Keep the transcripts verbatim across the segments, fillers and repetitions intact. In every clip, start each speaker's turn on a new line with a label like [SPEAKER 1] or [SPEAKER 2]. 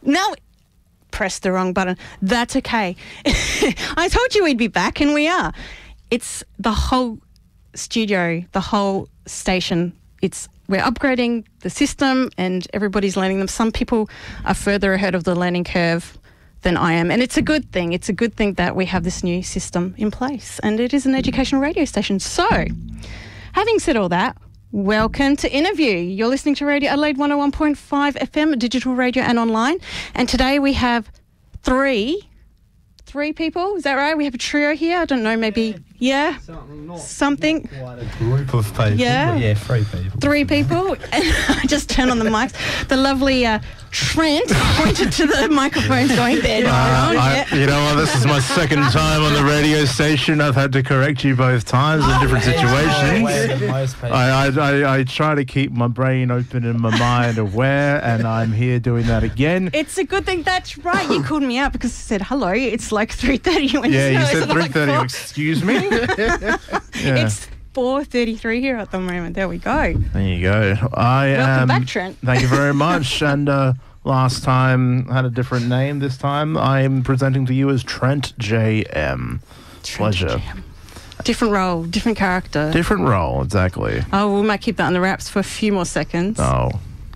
[SPEAKER 1] No, pressed the wrong button. That's okay. I told you we'd be back, and we are. It's the whole studio, the whole station. It's we're upgrading the system, and everybody's learning them. Some people are further ahead of the learning curve than I am, and it's a good thing. It's a good thing that we have this new system in place, and it is an educational radio station. So, having said all that, welcome to Interview. You're listening to Radio Adelaide one oh one point five F M, digital radio and online. And today we have three, three people. Is that right? We have a trio here. I don't know, maybe, yeah,
[SPEAKER 2] Something. Not,
[SPEAKER 1] something.
[SPEAKER 2] Not quite a group of people.
[SPEAKER 1] Yeah.
[SPEAKER 2] Yeah, three people.
[SPEAKER 1] Three people. And I just turn on the mics. The lovely uh, Trent pointed to the microphones going there.
[SPEAKER 3] Uh, I,
[SPEAKER 1] yeah.
[SPEAKER 3] you know what? This is my second time on the radio station. I've had to correct you both times in different situations. I, I, I, I try to keep my brain open and my mind aware, and I'm here doing that again.
[SPEAKER 1] It's a good thing. That's right. You called me out because I said, hello, it's like three thirty.
[SPEAKER 3] Yeah, you said three thirty. Like excuse me? Yeah.
[SPEAKER 1] It's four thirty-three here at the moment. There we go.
[SPEAKER 3] There you go. I
[SPEAKER 1] Welcome
[SPEAKER 3] um,
[SPEAKER 1] back, Trent.
[SPEAKER 3] Thank you very much. And uh, last time I had a different name. This time I'm presenting to you as Trent J M.
[SPEAKER 1] Trent
[SPEAKER 3] Pleasure.
[SPEAKER 1] J M. Different role, different character.
[SPEAKER 3] Different role, exactly.
[SPEAKER 1] Oh, we might keep that on the wraps for a few more seconds.
[SPEAKER 3] Oh.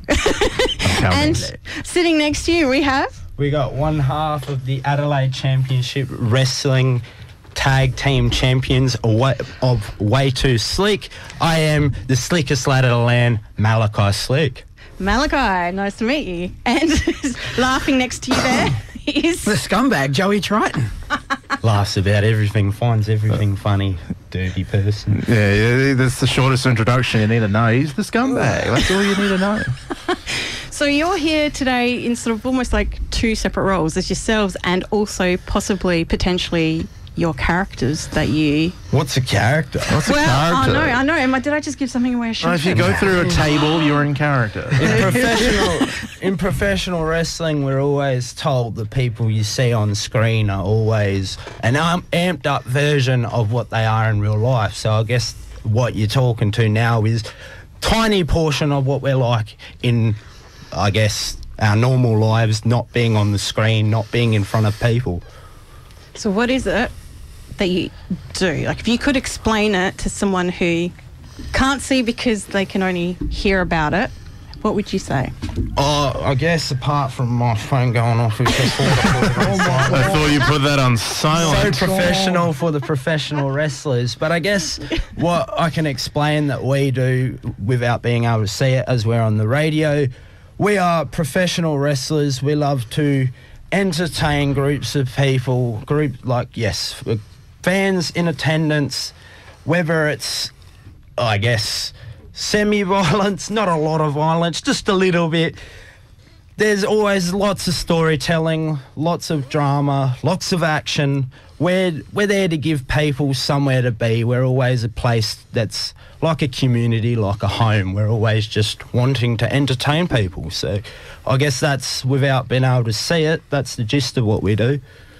[SPEAKER 1] And sitting next to you, we have...
[SPEAKER 2] We got one half of the Adelaide Championship Wrestling Tag Team Champions away, of Way Too Slick. I am the slickest lad of the land, Malachi Slick.
[SPEAKER 1] Malachi, nice to meet you. And laughing next to you there is...
[SPEAKER 4] The scumbag, Joey Triton.
[SPEAKER 2] Laughs about everything, finds everything funny, dirty person.
[SPEAKER 3] Yeah, yeah, that's the shortest introduction you need to know. He's the scumbag. That's all you need to know.
[SPEAKER 1] So you're here today in sort of almost like two separate roles as yourselves, and also possibly, potentially, your characters that you...
[SPEAKER 2] What's a character?
[SPEAKER 3] What's
[SPEAKER 1] well,
[SPEAKER 3] a character?
[SPEAKER 1] I know, I know. Am I, did I just give something away? I
[SPEAKER 3] Well, if you go through a table, you're in character.
[SPEAKER 2] In professional, in professional wrestling, we're always told the people you see on screen are always an um, amped up version of what they are in real life. So I guess what you're talking to now is tiny portion of what we're like in, I guess, our normal lives, not being on the screen, not being in front of people.
[SPEAKER 1] So what is it that you do? Like, if you could explain it to someone who can't see because they can only hear about it, what would you say?
[SPEAKER 2] Oh, I guess apart from my phone going off, which I thought
[SPEAKER 3] I thought you put that on
[SPEAKER 2] so
[SPEAKER 3] silent.
[SPEAKER 2] professional for the professional wrestlers. But I guess what I can explain that we do without being able to see it as we're on the radio, we are professional wrestlers. We love to entertain groups of people, group like, yes, fans in attendance, whether it's, I guess, semi-violence, not a lot of violence, just a little bit. There's always lots of storytelling, lots of drama, lots of action. We're, we're there to give people somewhere to be. We're always a place that's like a community, like a home. We're always just wanting to entertain people. So I guess that's, without being able to see it, that's the gist of what we do.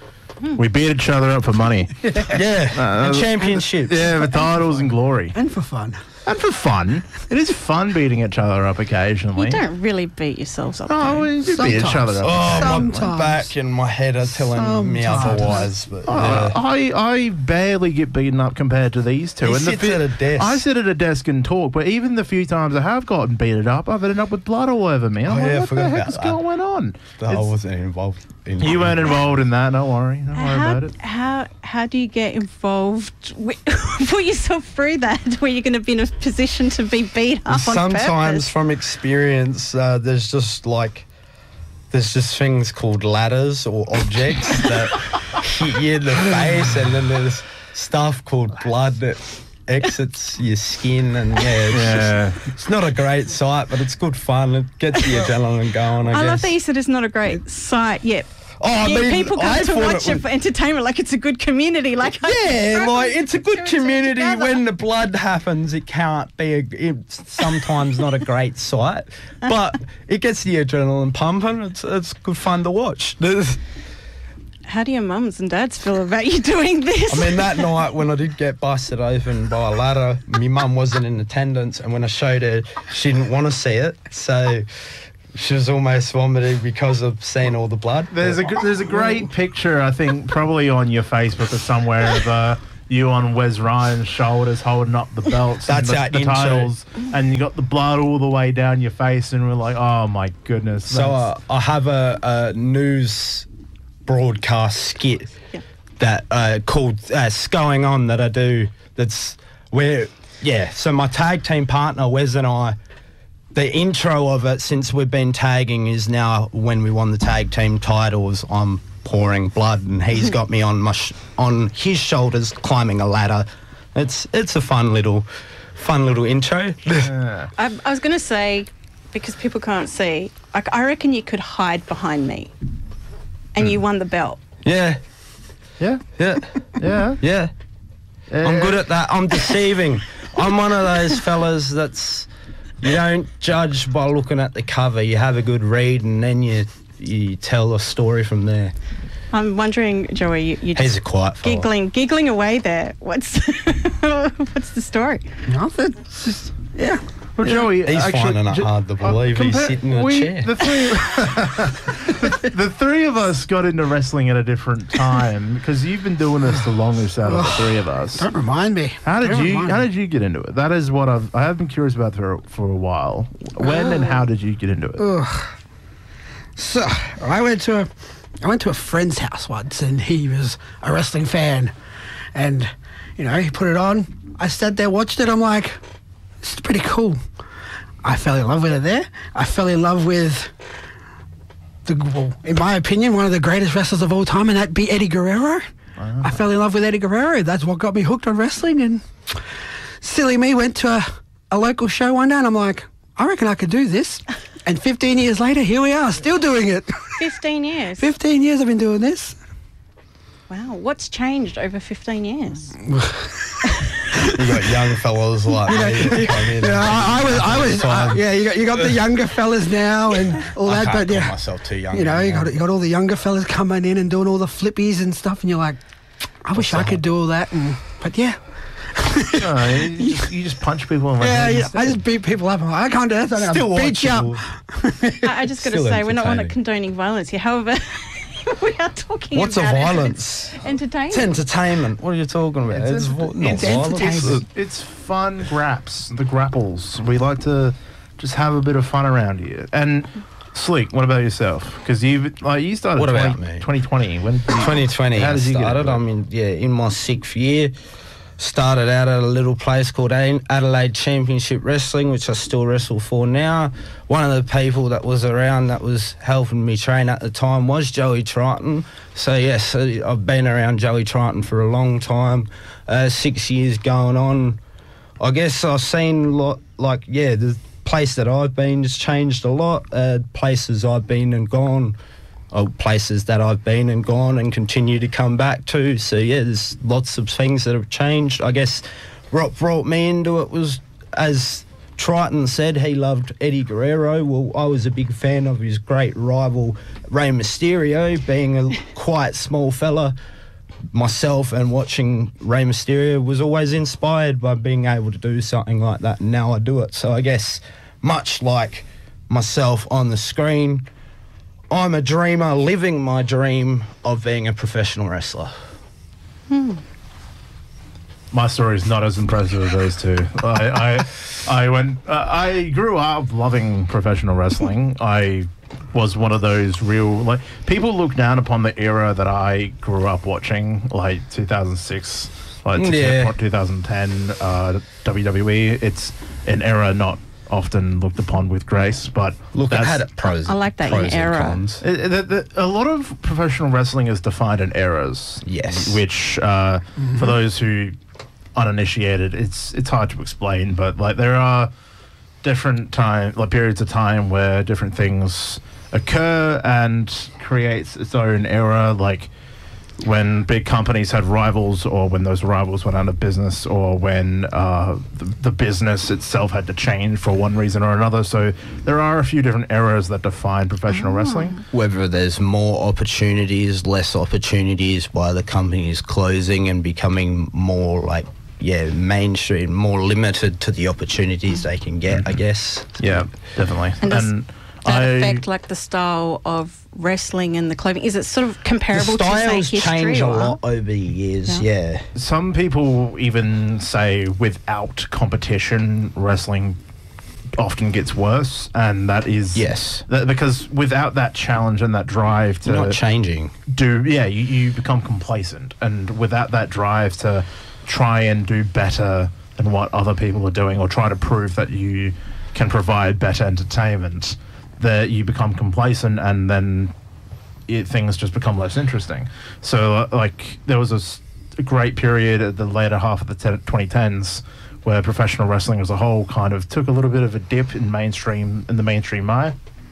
[SPEAKER 3] We beat each other up for money.
[SPEAKER 2] Yeah,
[SPEAKER 3] Uh,
[SPEAKER 2] and championships.
[SPEAKER 3] Yeah, for titles and glory.
[SPEAKER 4] And for fun.
[SPEAKER 3] And for fun. It is fun beating each other up occasionally.
[SPEAKER 1] You don't really beat yourselves up.
[SPEAKER 3] Oh,
[SPEAKER 1] though.
[SPEAKER 3] we do beat each
[SPEAKER 4] Sometimes.
[SPEAKER 3] other up.
[SPEAKER 2] Oh, my
[SPEAKER 4] Sometimes.
[SPEAKER 2] back and my head are telling me
[SPEAKER 4] Sometimes.
[SPEAKER 2] otherwise. But
[SPEAKER 3] Uh,
[SPEAKER 2] yeah.
[SPEAKER 3] I, I barely get beaten up compared to these two.
[SPEAKER 2] He
[SPEAKER 3] and the
[SPEAKER 2] sits
[SPEAKER 3] fe-
[SPEAKER 2] at a desk.
[SPEAKER 3] I sit at a desk and talk, but even the few times I have gotten beaten up, I've ended up with blood all over me. I'm
[SPEAKER 2] Oh,
[SPEAKER 3] like,
[SPEAKER 2] yeah, I
[SPEAKER 3] what
[SPEAKER 2] forgot
[SPEAKER 3] the
[SPEAKER 2] about
[SPEAKER 3] heck's
[SPEAKER 2] that.
[SPEAKER 3] going on?
[SPEAKER 2] I
[SPEAKER 3] It's-
[SPEAKER 2] wasn't involved. In
[SPEAKER 3] You weren't involved in that. Don't worry. Don't worry
[SPEAKER 1] How,
[SPEAKER 3] about it.
[SPEAKER 1] how how do you get involved? With, put yourself through that, where you're going to be in a position to be beat up on
[SPEAKER 5] Sometimes
[SPEAKER 1] purpose.
[SPEAKER 5] from experience, uh, there's just like, there's just things called ladders or objects that hit you in the face, and then there's stuff called blood that exits your skin, and yeah, it's,
[SPEAKER 3] Yeah.
[SPEAKER 5] Just, it's not a great sight, but it's good fun. It gets the adrenaline going, I,
[SPEAKER 1] I
[SPEAKER 5] guess.
[SPEAKER 1] love that you said it's not a great sight yet.
[SPEAKER 5] Oh, I
[SPEAKER 1] Yeah,
[SPEAKER 5] mean,
[SPEAKER 1] people come
[SPEAKER 5] I
[SPEAKER 1] to
[SPEAKER 5] thought
[SPEAKER 1] watch it,
[SPEAKER 5] was-
[SPEAKER 1] for entertainment, like it's a good community. Like
[SPEAKER 5] Yeah, like it's a good
[SPEAKER 1] Two and two
[SPEAKER 5] community.
[SPEAKER 1] together.
[SPEAKER 5] When the blood happens, it can't be a, it's sometimes not a great sight, but it gets the adrenaline pumping. It's it's good fun to watch.
[SPEAKER 1] How do your mums and dads feel about you doing this?
[SPEAKER 5] I mean, that night when I did get busted open by a ladder, my mum wasn't in attendance, and when I showed her, she didn't want to see it. So, she was almost vomiting because of seeing all the blood.
[SPEAKER 3] There's a gr- there's a great picture, I think, probably on your Facebook or somewhere of uh, you on Wes Ryan's shoulders holding up the belts.
[SPEAKER 5] That's
[SPEAKER 3] and
[SPEAKER 5] our
[SPEAKER 3] the, the
[SPEAKER 5] intro.
[SPEAKER 3] titles, and you got the blood all the way down your face, and we're like, oh my goodness.
[SPEAKER 5] So uh, I have a, a news broadcast skit
[SPEAKER 1] Yeah.
[SPEAKER 5] that uh, called uh, "Going On" that I do. That's where, yeah. So my tag team partner Wes and I, the intro of it since we've been tagging is now when we won the tag team titles. I'm pouring blood, and he's got me on my sh- on his shoulders climbing a ladder. It's it's a fun little, fun little intro.
[SPEAKER 3] Yeah.
[SPEAKER 1] I, I was going to say, because people can't see, like I reckon you could hide behind me, and you won the belt.
[SPEAKER 5] yeah,
[SPEAKER 3] Yeah,
[SPEAKER 5] yeah,
[SPEAKER 3] yeah.
[SPEAKER 5] yeah. I'm good at that. I'm deceiving. I'm one of those fellas that's, you don't judge by looking at the cover. You have a good read, and then you you tell a story from there.
[SPEAKER 1] I'm wondering, Joey, you, you
[SPEAKER 5] He's
[SPEAKER 1] just
[SPEAKER 5] a quiet fella.
[SPEAKER 1] giggling, giggling away there. What's what's the story?
[SPEAKER 4] Nothing. It's just, yeah.
[SPEAKER 3] Well, Joey,
[SPEAKER 5] He's
[SPEAKER 3] actually,
[SPEAKER 5] finding it
[SPEAKER 3] ju-
[SPEAKER 5] hard to believe. He's
[SPEAKER 3] compare-
[SPEAKER 5] sitting in a
[SPEAKER 3] we,
[SPEAKER 5] chair.
[SPEAKER 3] The three, the three of us got into wrestling at a different time because you've been doing this the longest out of the three of us.
[SPEAKER 4] Don't remind me.
[SPEAKER 3] How did
[SPEAKER 4] Don't
[SPEAKER 3] you
[SPEAKER 4] remind
[SPEAKER 3] How
[SPEAKER 4] me.
[SPEAKER 3] did you get into it? That is what I've I have been curious about for for a while. When and how did you get into it?
[SPEAKER 4] So I went to a, I went to a friend's house once, and he was a wrestling fan, and you know he put it on. I sat there, watched it. I'm like, this is pretty cool. I fell in love with it there. I fell in love with the, well, in my opinion, one of the greatest wrestlers of all time, and that'd be Eddie Guerrero. I fell in love with Eddie Guerrero. That's what got me hooked on wrestling. And silly me went to a, a local show one day, and I'm like, I reckon I could do this. And fifteen years later, here we are, still doing it.
[SPEAKER 1] Fifteen years.
[SPEAKER 4] fifteen years I've been doing this.
[SPEAKER 1] Wow, what's changed over fifteen years?
[SPEAKER 5] You got young fellas like me. I mean,
[SPEAKER 4] Yeah, I, I was, I was, uh,
[SPEAKER 5] Fine.
[SPEAKER 4] yeah. You got, you got the younger fellas now and all
[SPEAKER 5] I
[SPEAKER 4] that,
[SPEAKER 5] can't
[SPEAKER 4] but
[SPEAKER 5] call
[SPEAKER 4] yeah,
[SPEAKER 5] myself too young.
[SPEAKER 4] you know, you
[SPEAKER 5] anymore.
[SPEAKER 4] got, you got all the younger fellas coming in and doing all the flippies and stuff, and you're like, I wish I could do all that, and but yeah,
[SPEAKER 3] No, you, just, you just punch people in the
[SPEAKER 4] yeah,
[SPEAKER 3] head.
[SPEAKER 4] yeah.
[SPEAKER 3] instead.
[SPEAKER 4] I just beat people up. I'm like, I can't do that. I
[SPEAKER 5] Still
[SPEAKER 4] beat you up.
[SPEAKER 5] watchable.
[SPEAKER 1] I, I just got to
[SPEAKER 5] Still
[SPEAKER 1] say, we're not one at
[SPEAKER 5] entertaining.
[SPEAKER 1] condoning violence here. However, we are talking
[SPEAKER 5] What's a
[SPEAKER 1] about
[SPEAKER 5] violence?
[SPEAKER 1] entertainment.
[SPEAKER 5] It's entertainment. What are you talking about?
[SPEAKER 3] It's
[SPEAKER 5] It's,
[SPEAKER 3] enter-
[SPEAKER 5] vo- not
[SPEAKER 4] it's
[SPEAKER 5] violence.
[SPEAKER 4] entertainment.
[SPEAKER 3] It's fun graps, the grapples. We like to just have a bit of fun around here. And Sleek, what about yourself? Because you like you started
[SPEAKER 5] What about
[SPEAKER 3] twenty
[SPEAKER 5] me?
[SPEAKER 3] twenty twenty. When did you-
[SPEAKER 5] twenty twenty
[SPEAKER 3] How
[SPEAKER 5] I
[SPEAKER 3] did you get
[SPEAKER 5] started.
[SPEAKER 3] into it?
[SPEAKER 5] I mean, yeah, in my sixth year. Started out at a little place called A- Adelaide Championship Wrestling, which I still wrestle for now. One of the people that was around that was helping me train at the time was Joey Triton. So, yes, uh, I've been around Joey Triton for a long time, uh, six years going on. I guess I've seen, lot, like, yeah, the place that I've been has changed a lot. Uh, places I've been and gone. Oh, places that I've been and gone and continue to come back to. So, yeah, there's lots of things that have changed. I guess what brought me into it was, as Triton said, he loved Eddie Guerrero. Well, I was a big fan of his great rival, Rey Mysterio, being a quite small fella. Myself and watching Rey Mysterio was always inspired by being able to do something like that, and now I do it. So I guess much like myself on the screen, I'm a dreamer living my dream of being a professional wrestler.
[SPEAKER 3] My story is not as impressive as those two. I I, I went. Uh, I grew up loving professional wrestling. I was one of those real like people look down upon the era that I grew up watching, like two thousand six, like
[SPEAKER 5] Yeah.
[SPEAKER 3] two thousand ten uh, W W E. It's an era not often looked upon with grace, but
[SPEAKER 5] Look, it
[SPEAKER 3] that's-
[SPEAKER 5] had it pros.
[SPEAKER 1] I like that,
[SPEAKER 5] pros
[SPEAKER 1] in
[SPEAKER 5] and
[SPEAKER 1] era.
[SPEAKER 5] cons.
[SPEAKER 3] It- it- the- the- a lot of professional wrestling is defined in eras.
[SPEAKER 5] Yes.
[SPEAKER 3] Which, uh, for those who uninitiated, it's it's hard to explain, but like there are different time, like periods of time where different things occur and creates its own era. Like when big companies had rivals, or when those rivals went out of business, or when uh, the, the business itself had to change for one reason or another. So there are a few different eras that define professional wrestling.
[SPEAKER 5] Whether there's more opportunities, less opportunities, why the company is closing and becoming more like, yeah, mainstream, more limited to the opportunities they can get, I guess.
[SPEAKER 3] Yeah, definitely.
[SPEAKER 1] And
[SPEAKER 3] And,
[SPEAKER 1] does- that
[SPEAKER 3] I-
[SPEAKER 1] affect like the style of wrestling and the clothing? Is it sort of
[SPEAKER 2] The
[SPEAKER 1] comparable to say
[SPEAKER 2] styles
[SPEAKER 1] history?
[SPEAKER 2] change a
[SPEAKER 1] or-
[SPEAKER 2] lot over the years,
[SPEAKER 1] Yeah.
[SPEAKER 2] yeah.
[SPEAKER 3] Some people even say without competition, wrestling often gets worse, and that is
[SPEAKER 2] Yes.
[SPEAKER 3] that, because without that challenge and that drive to
[SPEAKER 2] Not changing.
[SPEAKER 3] do yeah you, you become complacent, and without that drive to try and do better than what other people are doing, or try to prove that you can provide better entertainment, that you become complacent, and then it, things just become less interesting. So uh, like there was a, s- a great period at the later half of the te- twenty tens where professional wrestling as a whole kind of took a little bit of a dip in mainstream in the mainstream eye,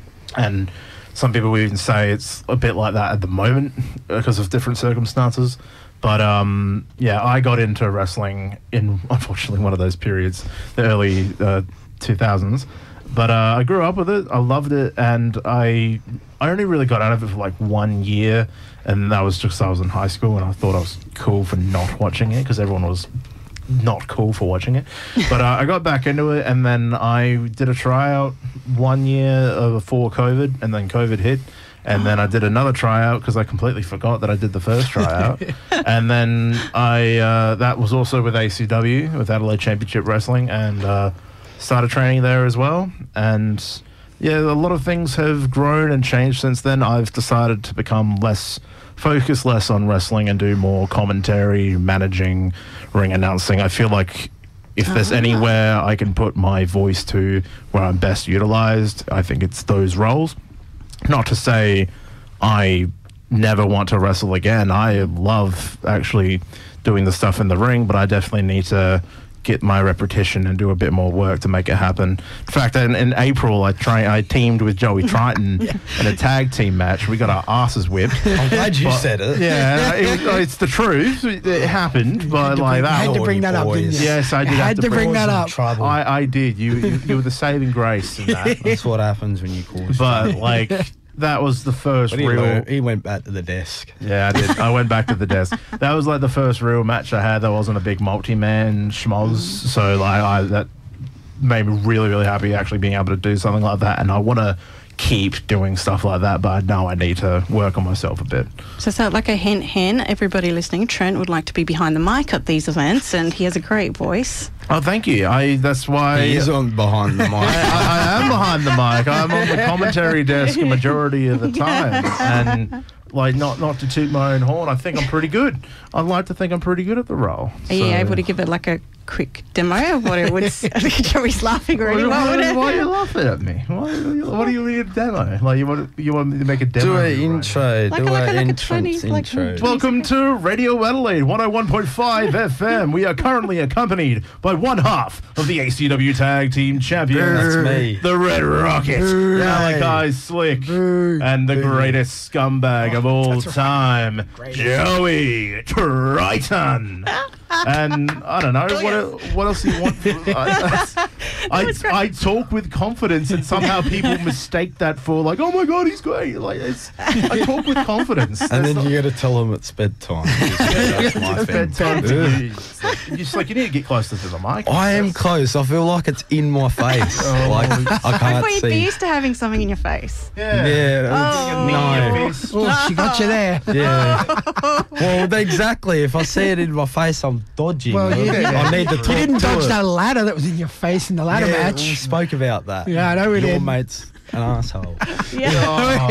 [SPEAKER 3] and some people would even say it's a bit like that at the moment because of different circumstances. But um, yeah, I got into wrestling in unfortunately one of those periods, the early uh, two thousands. But uh, I grew up with it. I loved it, and I I only really got out of it for like one year, and that was just I was in high school, and I thought I was cool for not watching it because everyone was not cool for watching it. But uh, I got back into it, and then I did a tryout one year uh, before COVID, and then COVID hit. And then I did another tryout because I completely forgot that I did the first tryout. And then I uh, that was also with A C W, with Adelaide Championship Wrestling, and uh, started training there as well. And yeah, a lot of things have grown and changed since then. I've decided to become less focus less on wrestling and do more commentary, managing, ring announcing. I feel like if there's anywhere I can put my voice to where I'm best utilized, I think it's those roles. Not to say I never want to wrestle again. I love actually doing the stuff in the ring, but I definitely need to get my repetition and do a bit more work to make it happen. In fact, in, in April, I try, I teamed with Joey Triton in a tag team match. We got our asses whipped.
[SPEAKER 5] I'm glad you
[SPEAKER 3] But-
[SPEAKER 5] said it.
[SPEAKER 3] Yeah, it, was- it's the truth. It, it happened, but like
[SPEAKER 4] You
[SPEAKER 3] that.
[SPEAKER 4] had to bring that up, didn't you?
[SPEAKER 3] Yes, I did
[SPEAKER 4] You
[SPEAKER 3] have
[SPEAKER 4] had
[SPEAKER 3] to
[SPEAKER 4] to bring
[SPEAKER 3] bring
[SPEAKER 4] that up.
[SPEAKER 5] Trouble.
[SPEAKER 3] I, I did. You, you you were the saving grace in that.
[SPEAKER 5] That's what happens when you cause.
[SPEAKER 3] But like that was the first
[SPEAKER 5] But he,
[SPEAKER 3] real.
[SPEAKER 5] went, he went back to the desk.
[SPEAKER 3] Yeah, I did. I went back to the desk. That was like the first real match I had. That wasn't a big multi-man schmoz. So like I, that made me really, really happy actually being able to do something like that. And I want to keep doing stuff like that, but I know I need to work on myself a bit.
[SPEAKER 1] So, so like a hint, hen, everybody listening, Trent would like to be behind the mic at these events, and he has a great voice.
[SPEAKER 3] Oh, thank you. I. That's why.
[SPEAKER 5] He is on behind the mic.
[SPEAKER 3] I, I, I am behind the mic. I'm on the commentary desk a majority of the time, and like not not to toot my own horn, I think I'm pretty good. I'd like to think I'm pretty good at the role.
[SPEAKER 1] Are you
[SPEAKER 3] So-
[SPEAKER 1] able to give it like a quick demo of what it would? I think Joey's laughing already.
[SPEAKER 3] Why,
[SPEAKER 1] What would
[SPEAKER 3] why,
[SPEAKER 1] it?
[SPEAKER 3] why are you laughing at me? Why, what do you mean a demo? Like you want you want me to make a demo?
[SPEAKER 5] Do
[SPEAKER 3] of
[SPEAKER 5] an
[SPEAKER 3] you, right?
[SPEAKER 5] intro.
[SPEAKER 1] Like
[SPEAKER 5] do
[SPEAKER 1] a- like a-
[SPEAKER 5] an
[SPEAKER 1] like a
[SPEAKER 5] entrance
[SPEAKER 1] twenty, like,
[SPEAKER 5] intro.
[SPEAKER 1] well-
[SPEAKER 3] Welcome to Radio Adelaide one oh one point five F M. We are currently accompanied by one half of the A C W Tag Team Champions.
[SPEAKER 5] That's me.
[SPEAKER 3] The Red Rocket, Malachi Slick, and the greatest scumbag of all time, Joey Triton. And I don't know what what else do you want? From, I, I, I talk with confidence, and somehow people mistake that for like, oh my god, he's great. Like it's, I talk with confidence.
[SPEAKER 5] And
[SPEAKER 3] That's
[SPEAKER 5] then
[SPEAKER 3] not-
[SPEAKER 5] you got to tell him it's bedtime. That's my
[SPEAKER 3] it's
[SPEAKER 5] thing.
[SPEAKER 3] bedtime to you. It's like- you're just like you need to get closer to the mic.
[SPEAKER 5] I am close. I feel like it's in my face.
[SPEAKER 3] Oh.
[SPEAKER 5] Like I
[SPEAKER 1] I
[SPEAKER 5] can't
[SPEAKER 1] thought you'd be
[SPEAKER 5] see.
[SPEAKER 1] used to having something in your face.
[SPEAKER 3] Yeah.
[SPEAKER 5] Yeah.
[SPEAKER 1] Oh.
[SPEAKER 5] No.
[SPEAKER 4] Oh, she got you there.
[SPEAKER 5] Yeah. Well, exactly. If I see it in my face, I'm dodging.
[SPEAKER 4] Well, you,
[SPEAKER 5] I need to talk
[SPEAKER 4] you didn't
[SPEAKER 5] to
[SPEAKER 4] dodge
[SPEAKER 5] it.
[SPEAKER 4] that ladder that was in your face in the ladder
[SPEAKER 5] Yeah,
[SPEAKER 4] match.
[SPEAKER 5] we spoke about that.
[SPEAKER 4] Yeah, I know we
[SPEAKER 5] Your
[SPEAKER 4] did.
[SPEAKER 5] mate's an asshole.
[SPEAKER 1] Yeah.
[SPEAKER 3] Oh,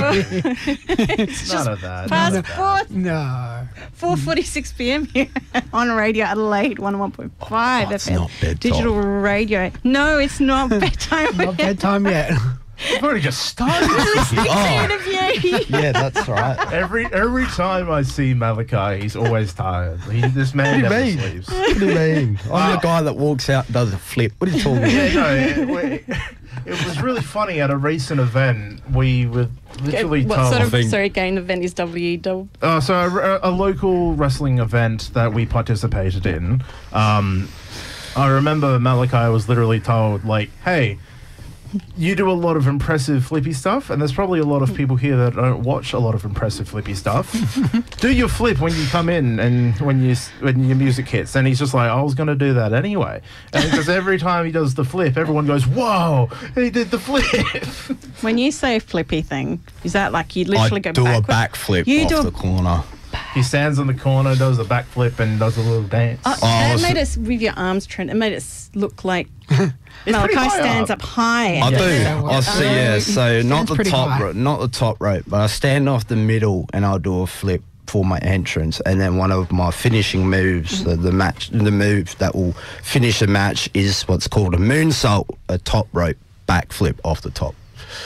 [SPEAKER 1] It's
[SPEAKER 3] none
[SPEAKER 1] just
[SPEAKER 3] of that.
[SPEAKER 1] past four
[SPEAKER 4] No.
[SPEAKER 1] four forty six p.m. here on Radio Adelaide one oh one point five
[SPEAKER 5] Oh, it's
[SPEAKER 1] F M.
[SPEAKER 5] not bedtime.
[SPEAKER 1] Digital radio. No, it's not bedtime.
[SPEAKER 4] Not bedtime yet.
[SPEAKER 3] We've already just started.
[SPEAKER 5] Oh,
[SPEAKER 1] Interview.
[SPEAKER 5] yeah, that's right.
[SPEAKER 3] every every time I see Malachi, he's always tired. He, this man
[SPEAKER 5] What do
[SPEAKER 3] never
[SPEAKER 5] you mean?
[SPEAKER 3] sleeps.
[SPEAKER 5] What do you mean? I'm the guy that walks out and does a flip. What are you talking about?
[SPEAKER 3] Yeah, no, it, it, it was really funny at a recent event. We were literally
[SPEAKER 1] What
[SPEAKER 3] told.
[SPEAKER 1] sort of
[SPEAKER 5] thing.
[SPEAKER 1] sorry game event is W W?
[SPEAKER 3] Uh, so a, a local wrestling event that we participated in. Um, I remember Malachi was literally told, like, "Hey, you do a lot of impressive flippy stuff, and there's probably a lot of people here that don't watch a lot of impressive flippy stuff. Do your flip when you come in and when you when your music hits, and he's just like, I was going to do that anyway. And because every time he does the flip, everyone goes, whoa, he did the flip.
[SPEAKER 1] When you say flippy thing, is that like you literally
[SPEAKER 5] I
[SPEAKER 1] go
[SPEAKER 5] do a
[SPEAKER 1] backward?
[SPEAKER 5] backflip
[SPEAKER 1] You
[SPEAKER 5] off
[SPEAKER 1] do a-
[SPEAKER 5] the corner.
[SPEAKER 3] He stands in the corner, does a backflip, and does a little dance.
[SPEAKER 1] Uh,
[SPEAKER 5] Oh,
[SPEAKER 1] that
[SPEAKER 5] was
[SPEAKER 1] made
[SPEAKER 5] it-
[SPEAKER 1] us with your arms, Trent. It made it s- look like Malachi
[SPEAKER 3] pretty high
[SPEAKER 1] stands
[SPEAKER 3] up.
[SPEAKER 1] up, high.
[SPEAKER 5] I
[SPEAKER 1] and
[SPEAKER 5] do.
[SPEAKER 1] just-
[SPEAKER 5] I see. Yeah. So not
[SPEAKER 4] Stands
[SPEAKER 5] the
[SPEAKER 4] pretty
[SPEAKER 5] top,
[SPEAKER 4] high.
[SPEAKER 5] ro- not the top rope, but I stand off the middle and I'll do a flip for my entrance, and then one of my finishing moves, the, the match, the move that will finish the match is what's called a moonsault, a top rope backflip off the top.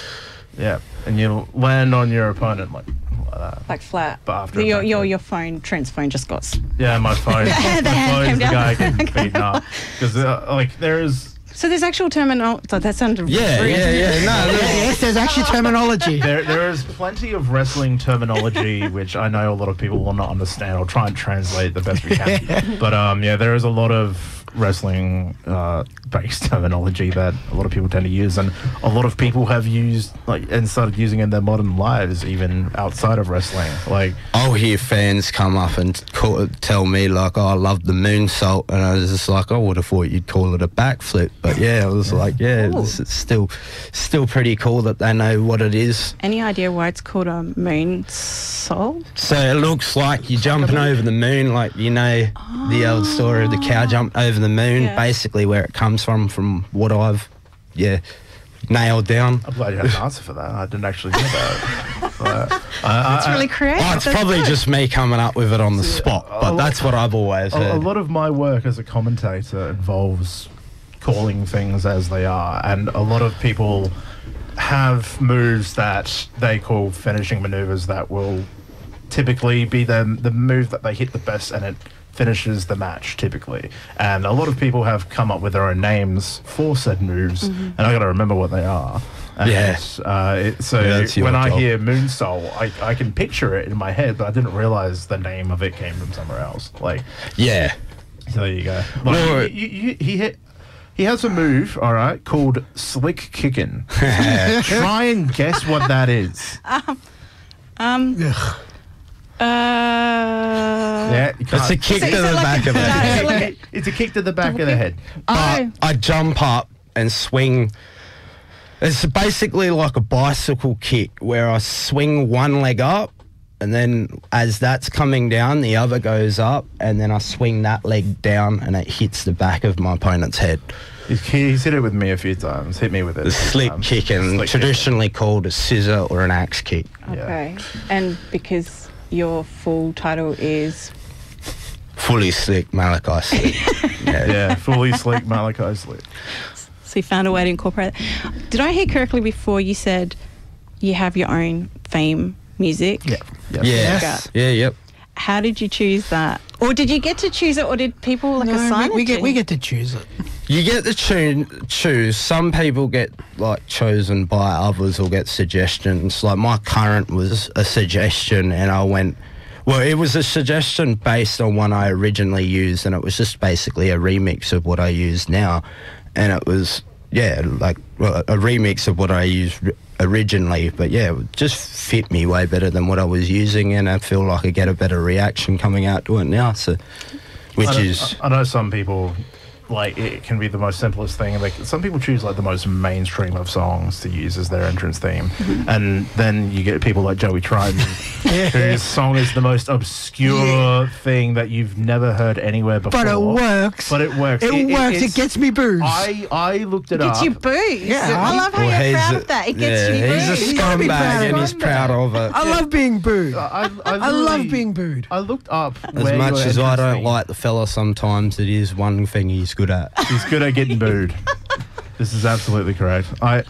[SPEAKER 3] Yeah, and you land on your opponent like, like that.
[SPEAKER 1] Like flat.
[SPEAKER 3] But after a
[SPEAKER 1] your, your,
[SPEAKER 3] backflip.
[SPEAKER 1] your phone, Trent's phone just got... s-
[SPEAKER 3] Yeah, my phone.
[SPEAKER 1] The
[SPEAKER 3] my
[SPEAKER 1] hand
[SPEAKER 3] phone's
[SPEAKER 1] came
[SPEAKER 3] the
[SPEAKER 1] down.
[SPEAKER 3] guy getting beaten up. Because, uh, like, there is...
[SPEAKER 1] So there's actual terminology. That sounded
[SPEAKER 5] Yeah,
[SPEAKER 1] rude.
[SPEAKER 5] yeah, yeah. No, look,
[SPEAKER 4] Yes, there's actually terminology.
[SPEAKER 3] There, there is plenty of wrestling terminology which I know a lot of people will not understand. I'll try and translate the best we can. But um, yeah, there is a lot of wrestling uh, based terminology that a lot of people tend to use, and a lot of people have used like and started using in their modern lives, even outside of wrestling. Like,
[SPEAKER 5] I'll hear fans come up and call, tell me like, "Oh, I love the moonsault," and I was just like, "I would have thought you'd call it a backflip," but yeah, I was like, "Yeah,
[SPEAKER 1] Cool.
[SPEAKER 5] it's, it's still, still pretty cool that they know what it is."
[SPEAKER 1] Any idea why it's called a moon soul?
[SPEAKER 5] So it looks like you're jumping over the moon, like you know the old story of the cow jumping over the moon.
[SPEAKER 1] Yeah.
[SPEAKER 5] Basically, where it comes from, from what I've, yeah, nailed down.
[SPEAKER 3] I'm glad you had an answer for that. I didn't actually know that. But, uh, I,
[SPEAKER 1] It's
[SPEAKER 3] I-
[SPEAKER 1] really creative.
[SPEAKER 5] Oh, it's
[SPEAKER 1] That's
[SPEAKER 5] probably
[SPEAKER 1] good.
[SPEAKER 5] just me coming up with it on the spot,
[SPEAKER 3] a
[SPEAKER 5] but
[SPEAKER 3] lot-
[SPEAKER 5] that's what I've always
[SPEAKER 3] A, a
[SPEAKER 5] heard.
[SPEAKER 3] lot of my work as a commentator involves calling things as they are, and a lot of people have moves that they call finishing maneuvers that will typically be the, the move that they hit the best, and it finishes the match typically. And a lot of people have come up with their own names for said moves, and I got to remember what they are. And
[SPEAKER 5] Yeah.
[SPEAKER 3] uh, it, so
[SPEAKER 5] Yeah, that's your
[SPEAKER 3] when I
[SPEAKER 5] job.
[SPEAKER 3] hear Moonsoul, I, I can picture it in my head, but I didn't realize the name of it came from somewhere else. Like,
[SPEAKER 5] Yeah.
[SPEAKER 3] so there you go. Like,
[SPEAKER 5] Well,
[SPEAKER 3] you, you, you, he hit. He has a move, all right, called Slick Kickin'. Try and guess what that is.
[SPEAKER 1] Um.
[SPEAKER 4] Ugh.
[SPEAKER 1] Uh.
[SPEAKER 3] Yeah, you
[SPEAKER 5] It's a
[SPEAKER 3] can't-
[SPEAKER 5] kick
[SPEAKER 1] Is
[SPEAKER 5] to
[SPEAKER 1] it
[SPEAKER 5] the
[SPEAKER 1] like
[SPEAKER 5] back
[SPEAKER 1] a-
[SPEAKER 5] of the
[SPEAKER 1] No,
[SPEAKER 5] head.
[SPEAKER 1] it's like
[SPEAKER 3] It's a kick to the back of the head.
[SPEAKER 5] But
[SPEAKER 1] Oh.
[SPEAKER 5] I jump up and swing. It's basically like a bicycle kick where I swing one leg up, and then as that's coming down, the other goes up, and then I swing that leg down, and it hits the back of my opponent's head.
[SPEAKER 3] He's, he's hit it with me a few times. Hit me with it.
[SPEAKER 5] The
[SPEAKER 3] a few
[SPEAKER 5] slick
[SPEAKER 3] times.
[SPEAKER 5] kick, and
[SPEAKER 3] Slick kick.
[SPEAKER 5] traditionally called a scissor or an axe kick.
[SPEAKER 3] Yeah.
[SPEAKER 1] Okay. And because your full title is
[SPEAKER 5] Fully slick, Malachi slick. yeah.
[SPEAKER 3] Yeah, fully slick, Malachi slick.
[SPEAKER 1] so you found a way to incorporate it. Did I hear correctly before you said you have your own theme music?
[SPEAKER 3] Yeah. Yeah.
[SPEAKER 5] Yes. Yeah, yep.
[SPEAKER 1] How did you choose that? Or did you get to choose it, or did people like
[SPEAKER 4] No,
[SPEAKER 1] assign
[SPEAKER 4] we, we
[SPEAKER 1] it
[SPEAKER 4] get
[SPEAKER 1] to
[SPEAKER 4] we
[SPEAKER 1] you?
[SPEAKER 4] get to choose it.
[SPEAKER 5] You get to choo- choose. Some people get like chosen by others or get suggestions. Like my current was a suggestion, and I went. Well, it was a suggestion based on one I originally used, and it was just basically a remix of what I use now, and it was yeah, like well, a remix of what I used r- originally. But yeah, it just fit me way better than what I was using, and I feel like I get a better reaction coming out to it now. So, which
[SPEAKER 3] I know,
[SPEAKER 5] is
[SPEAKER 3] I I know some people, like, it can be the most simplest thing. Like, some people choose, like, the most mainstream of songs to use as their entrance theme. And then you get people like Joey Triton, whose song is the most obscure
[SPEAKER 4] Yeah.
[SPEAKER 3] thing that you've never heard anywhere before.
[SPEAKER 4] But it works.
[SPEAKER 3] But it works.
[SPEAKER 4] It, works. It
[SPEAKER 3] it's-
[SPEAKER 4] gets me booze.
[SPEAKER 3] I, I looked it
[SPEAKER 1] Gets
[SPEAKER 3] up.
[SPEAKER 1] you booze.
[SPEAKER 4] Yeah,
[SPEAKER 1] I love how
[SPEAKER 5] Well,
[SPEAKER 1] you're
[SPEAKER 5] he's
[SPEAKER 1] proud
[SPEAKER 5] a-
[SPEAKER 1] of that. It gets
[SPEAKER 5] yeah,
[SPEAKER 1] you
[SPEAKER 5] he's a
[SPEAKER 1] booze.
[SPEAKER 4] You gotta be proud
[SPEAKER 5] scumbag,
[SPEAKER 4] of
[SPEAKER 5] and
[SPEAKER 4] it.
[SPEAKER 5] he's proud of it.
[SPEAKER 4] I love being booed.
[SPEAKER 3] I, I,
[SPEAKER 4] I love
[SPEAKER 3] literally-
[SPEAKER 4] being booed.
[SPEAKER 3] I looked up
[SPEAKER 5] As
[SPEAKER 3] where
[SPEAKER 5] much
[SPEAKER 3] your
[SPEAKER 5] as I
[SPEAKER 3] entrance
[SPEAKER 5] don't
[SPEAKER 3] theme-
[SPEAKER 5] like the fella sometimes, it is one thing he's good at.
[SPEAKER 3] He's good at getting booed. This is absolutely correct. I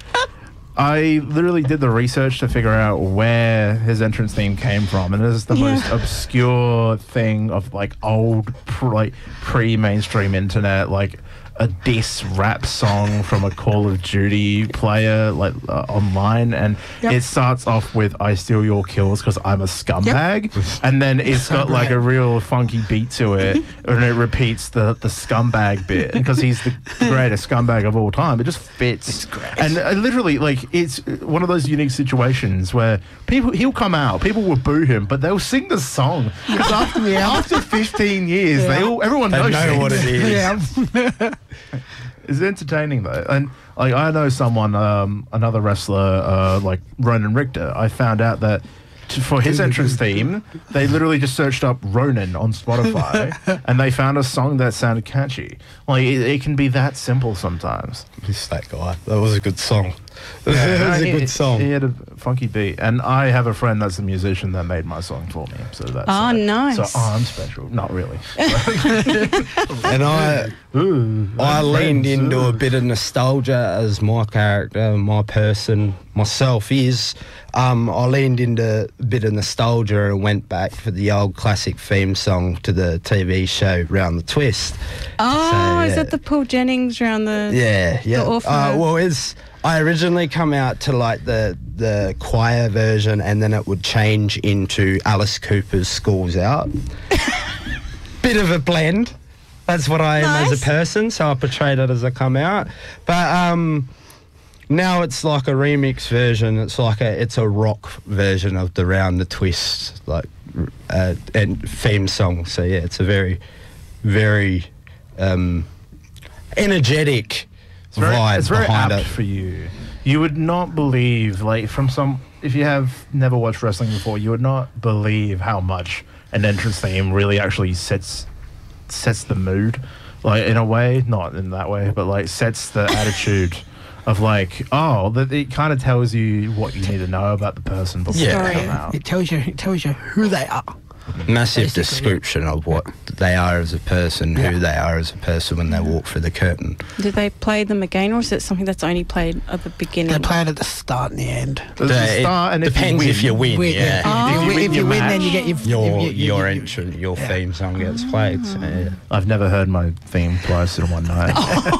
[SPEAKER 3] I literally did the research to figure out where his entrance theme came from, and this is the
[SPEAKER 1] Yeah.
[SPEAKER 3] most obscure thing of like old, pr- like pre-mainstream internet. Like a diss rap song from a Call of Duty player like uh, online, and
[SPEAKER 4] Yep.
[SPEAKER 3] it starts off with "I steal your kills because I'm a scumbag," and then it's
[SPEAKER 4] so
[SPEAKER 3] got like
[SPEAKER 4] great.
[SPEAKER 3] a real funky beat to it, and it repeats the the scumbag bit because he's the greatest scumbag of all time. It just fits,
[SPEAKER 4] It's great.
[SPEAKER 3] and uh, literally like it's one of those unique situations where people he'll come out, people will boo him, but they'll sing the song because after after fifteen years, they all everyone
[SPEAKER 5] They
[SPEAKER 3] knows
[SPEAKER 5] know what it is.
[SPEAKER 4] Yeah.
[SPEAKER 3] It's entertaining though, and like I know someone, um, another wrestler, uh, like Ronan Richter. I found out that t- for his entrance theme, they literally just searched up Ronan on Spotify, and they found a song that sounded catchy. Like it, it can be that simple sometimes.
[SPEAKER 5] Miss that guy. That was a good song. It was a
[SPEAKER 3] He-
[SPEAKER 5] good song.
[SPEAKER 3] He had a funky beat, and I have a friend that's a musician that made my song for me. So that's
[SPEAKER 1] Oh,
[SPEAKER 3] uh,
[SPEAKER 1] nice.
[SPEAKER 3] So oh, I'm special. Not really.
[SPEAKER 5] And I
[SPEAKER 3] Ooh,
[SPEAKER 5] I
[SPEAKER 3] I'm
[SPEAKER 5] leaned
[SPEAKER 3] friends,
[SPEAKER 5] into
[SPEAKER 3] ooh.
[SPEAKER 5] a bit of nostalgia as my character, my person, myself is. Um, I leaned into a bit of nostalgia and went back for the old classic theme song to the T V show Round the Twist.
[SPEAKER 1] Oh,
[SPEAKER 5] So,
[SPEAKER 1] is
[SPEAKER 5] yeah.
[SPEAKER 1] that the Paul Jennings around the?
[SPEAKER 5] Yeah, yeah.
[SPEAKER 1] orphan-
[SPEAKER 5] Uh, well, it's I originally come out to like the the choir version, and then it would change into Alice Cooper's "School's Out." Bit of a blend. That's what I am as
[SPEAKER 1] Nice.
[SPEAKER 5] a person, so I portrayed it as I come out. But um, now it's like a remix version. It's like a it's a rock version of the Round the Twist like uh, and theme song. So yeah, it's a very, very um, energetic.
[SPEAKER 3] It's very,
[SPEAKER 5] vibe
[SPEAKER 3] it's very
[SPEAKER 5] behind
[SPEAKER 3] apt
[SPEAKER 5] it.
[SPEAKER 3] for you. You would not believe, like, from some, if you have never watched wrestling before, you would not believe how much an entrance theme really actually sets sets the mood, like in a way, not in that way, but like sets the attitude of like, oh, that it kind of tells you what you need to know about the person before
[SPEAKER 5] Yeah.
[SPEAKER 3] they
[SPEAKER 1] Story.
[SPEAKER 3] come out.
[SPEAKER 4] It tells you. It tells you who they are.
[SPEAKER 5] Massive
[SPEAKER 4] Basically,
[SPEAKER 5] description of what they are as a person,
[SPEAKER 4] Yeah.
[SPEAKER 5] who they are as a person when they walk through the curtain.
[SPEAKER 1] Did they play them again, or is it something that's only played at the beginning?
[SPEAKER 4] They play it at the start and the end.
[SPEAKER 3] There's the
[SPEAKER 5] It
[SPEAKER 3] start, and if
[SPEAKER 5] depends
[SPEAKER 3] you
[SPEAKER 5] if you win.
[SPEAKER 4] Win,
[SPEAKER 5] yeah.
[SPEAKER 1] Oh.
[SPEAKER 4] If you, win, if you
[SPEAKER 3] your
[SPEAKER 4] win, then
[SPEAKER 3] match,
[SPEAKER 4] you get your
[SPEAKER 5] Your
[SPEAKER 4] you- you-
[SPEAKER 5] your
[SPEAKER 4] you-
[SPEAKER 5] entrance, your
[SPEAKER 4] yeah.
[SPEAKER 5] theme song gets played. So, yeah.
[SPEAKER 3] I've never heard my theme twice in one night.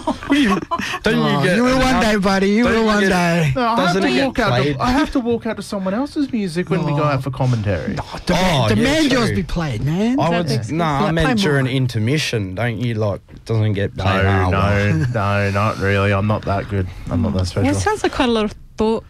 [SPEAKER 5] Don't
[SPEAKER 4] Oh,
[SPEAKER 5] you get?
[SPEAKER 4] you will one day, buddy. You
[SPEAKER 5] don't
[SPEAKER 4] will
[SPEAKER 5] you
[SPEAKER 4] one
[SPEAKER 5] get-
[SPEAKER 4] day.
[SPEAKER 3] No, I have,
[SPEAKER 5] Doesn't
[SPEAKER 3] to
[SPEAKER 5] it get
[SPEAKER 3] walk out
[SPEAKER 5] played?
[SPEAKER 3] to, I have to walk out to someone else's music when we go
[SPEAKER 4] Oh.
[SPEAKER 3] out for commentary.
[SPEAKER 4] The,
[SPEAKER 5] Oh,
[SPEAKER 4] man, the
[SPEAKER 5] yeah,
[SPEAKER 4] man yours
[SPEAKER 5] true.
[SPEAKER 4] be played, man.
[SPEAKER 5] I
[SPEAKER 1] That's
[SPEAKER 5] would. No, I
[SPEAKER 4] Like,
[SPEAKER 5] meant
[SPEAKER 4] play
[SPEAKER 5] during
[SPEAKER 4] more.
[SPEAKER 5] intermission. Don't you like? Doesn't get
[SPEAKER 3] No,
[SPEAKER 5] played. Ah, well.
[SPEAKER 3] no, no, not really. I'm not that good. I'm not that
[SPEAKER 1] Well,
[SPEAKER 3] special.
[SPEAKER 1] it sounds like quite a lot of thought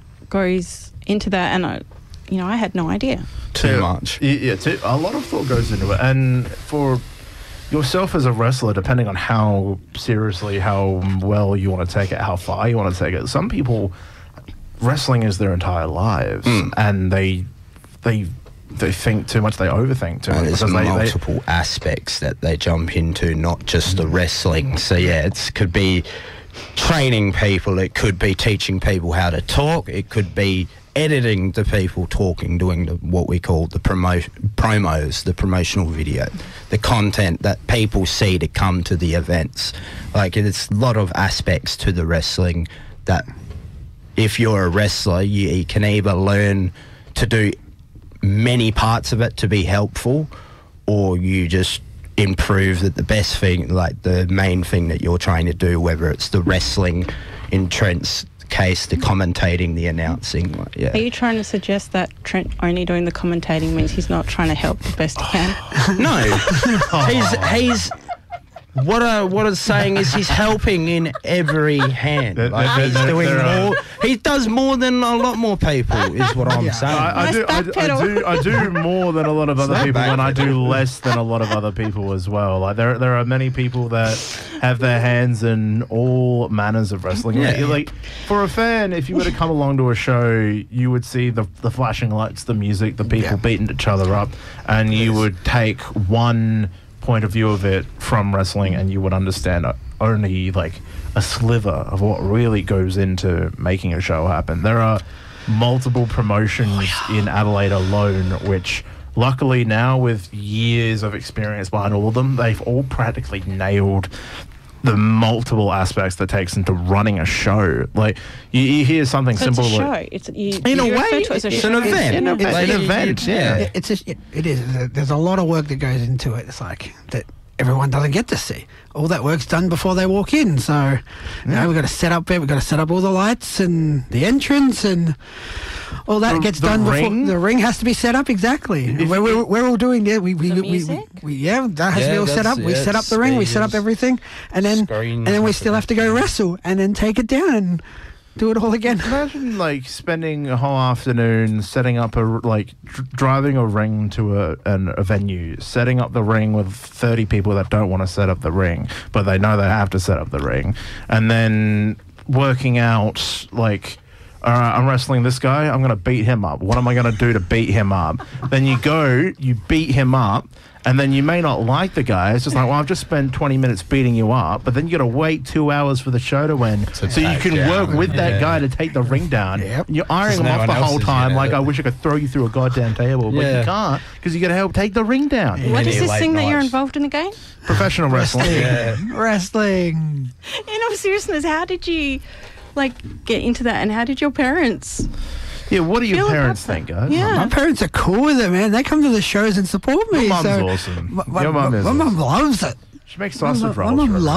[SPEAKER 1] goes into that, and I, you know, I had no idea.
[SPEAKER 5] Too much.
[SPEAKER 3] Yeah, yeah, too, a lot of thought goes into it. And for yourself as a wrestler, depending on how seriously, how well you want to take it, how far you want to take it, some people, wrestling is their entire lives,
[SPEAKER 5] Mm.
[SPEAKER 3] and they, they, they think too much. They overthink too much.
[SPEAKER 5] And there's
[SPEAKER 3] because they- they-
[SPEAKER 5] multiple aspects that they jump into, not just the wrestling. So yeah, it could be training people, it could be teaching people how to talk, it could be editing the people talking, doing the, what we call the promo- promos, the promotional video, the content that people see to come to the events. Like it's a lot of aspects to the wrestling that if you're a wrestler, you, you can either learn to do many parts of it to be helpful, or you just improve that the best thing, like the main thing that you're trying to do, whether it's the wrestling in Trent's case, the commentating, the announcing. like, yeah.
[SPEAKER 1] Are you trying to suggest that Trent only doing the commentating means he's not trying to help the best he can?
[SPEAKER 5] No, he's he's. What I what I'm saying is he's helping in every hand.
[SPEAKER 3] There-
[SPEAKER 5] Like
[SPEAKER 3] there-
[SPEAKER 5] he's
[SPEAKER 3] there-
[SPEAKER 5] doing
[SPEAKER 3] there are-
[SPEAKER 5] more. He does more than a lot more people. Is what I'm
[SPEAKER 4] Yeah.
[SPEAKER 5] saying.
[SPEAKER 3] I, I,
[SPEAKER 1] Nice
[SPEAKER 3] do, I, do- I
[SPEAKER 1] backpedal.
[SPEAKER 3] do. I do more than a lot of other
[SPEAKER 5] It's
[SPEAKER 3] people,
[SPEAKER 5] not
[SPEAKER 3] and I do
[SPEAKER 5] backpedal.
[SPEAKER 3] less than a lot of other people as well. Like there, there are many people that have their hands in all manners of wrestling.
[SPEAKER 5] Yeah.
[SPEAKER 3] Like, like for a fan, if you were to come along to a show, you would see the the flashing lights, the music, the people
[SPEAKER 4] Yeah.
[SPEAKER 3] beating each other up, and you would take one point of view of it from wrestling, and you would understand only like a sliver of what really goes into making a show happen. There are multiple promotions in Adelaide alone, which luckily now with years of experience behind all of them, they've all practically nailed the multiple aspects that takes into running a show. Like you, you hear something
[SPEAKER 1] So it's
[SPEAKER 3] simple
[SPEAKER 1] a show.
[SPEAKER 3] like
[SPEAKER 1] It's you,
[SPEAKER 5] In
[SPEAKER 1] you
[SPEAKER 5] a
[SPEAKER 1] refer
[SPEAKER 5] way,
[SPEAKER 1] to it as a
[SPEAKER 5] it's
[SPEAKER 1] show.
[SPEAKER 5] an event.
[SPEAKER 1] an
[SPEAKER 5] It's
[SPEAKER 1] event.
[SPEAKER 5] an event, yeah.
[SPEAKER 4] It- It's just, it, it is. There's a lot of work that goes into it. It's like that. everyone doesn't get to see. All that work's done before they walk in. So, you know, we've got to set up we've got to set up all the lights and the entrance and all that
[SPEAKER 3] The-
[SPEAKER 4] gets
[SPEAKER 3] the
[SPEAKER 4] done
[SPEAKER 3] ring?
[SPEAKER 4] before the ring has to be set up exactly.
[SPEAKER 3] If
[SPEAKER 4] We're, we're, we're all doing that. We we,
[SPEAKER 1] The
[SPEAKER 4] we,
[SPEAKER 1] music?
[SPEAKER 4] we yeah, that has to
[SPEAKER 5] Yeah,
[SPEAKER 4] be all set
[SPEAKER 5] that's-
[SPEAKER 4] up. We
[SPEAKER 5] yeah,
[SPEAKER 4] set up the ring. We set up
[SPEAKER 5] speakers,
[SPEAKER 4] everything, and then
[SPEAKER 5] screens
[SPEAKER 4] and then we
[SPEAKER 5] and
[SPEAKER 4] still have to go wrestle and then take it down and do it all again.
[SPEAKER 3] Imagine like spending a whole afternoon setting up a like dr- driving a ring to a an, a venue, setting up the ring with thirty people that don't want to set up the ring, but they know they have to set up the ring, and then working out like. All right, I'm wrestling this guy. I'm going to beat him up. What am I going to do to beat him up? Then you go, you beat him up, and then you may not like the guy. It's just like, well, I've just spent twenty minutes beating you up, but then you got to wait two hours for the show to end.
[SPEAKER 5] To
[SPEAKER 3] so you
[SPEAKER 5] take
[SPEAKER 3] can
[SPEAKER 5] down,
[SPEAKER 3] work with that
[SPEAKER 5] yeah.
[SPEAKER 3] guy to take the ring down.
[SPEAKER 4] Yep.
[SPEAKER 3] You're ironing
[SPEAKER 5] Just
[SPEAKER 3] him
[SPEAKER 5] no
[SPEAKER 3] off
[SPEAKER 5] one
[SPEAKER 3] the
[SPEAKER 5] else
[SPEAKER 3] whole
[SPEAKER 5] is
[SPEAKER 3] time.
[SPEAKER 5] gonna-
[SPEAKER 3] Like, I wish I could throw you through a goddamn table, but
[SPEAKER 5] Yeah.
[SPEAKER 3] you can't because you got to help take the ring down.
[SPEAKER 1] What is
[SPEAKER 5] Any
[SPEAKER 1] this
[SPEAKER 5] late
[SPEAKER 1] thing that you're
[SPEAKER 5] nights.
[SPEAKER 1] involved in again?
[SPEAKER 3] Professional wrestling.
[SPEAKER 5] Yeah.
[SPEAKER 4] Wrestling.
[SPEAKER 1] In all seriousness, how did you like get into that, and how did your parents?
[SPEAKER 3] Yeah, what do your
[SPEAKER 1] Feel about
[SPEAKER 3] parents
[SPEAKER 1] that.
[SPEAKER 3] think, guys?
[SPEAKER 1] Yeah.
[SPEAKER 4] My parents are cool with it, man. They come to the shows and support me.
[SPEAKER 3] Your mum's
[SPEAKER 4] so
[SPEAKER 3] awesome.
[SPEAKER 4] My, my,
[SPEAKER 3] Your mum is
[SPEAKER 4] my mum
[SPEAKER 3] awesome.
[SPEAKER 4] loves it.
[SPEAKER 3] She makes
[SPEAKER 4] My
[SPEAKER 3] sausage
[SPEAKER 4] mum-
[SPEAKER 3] rolls.
[SPEAKER 4] my mum
[SPEAKER 3] for everyone.